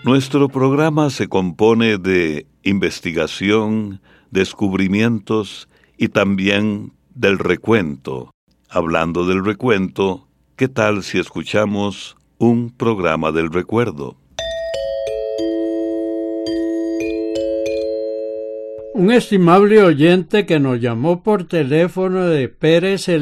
Nuestro programa se compone de investigación, descubrimientos y también del recuento. Hablando del recuento, ¿qué tal si escuchamos un programa del recuerdo? Un estimable oyente que nos llamó por teléfono de Pérez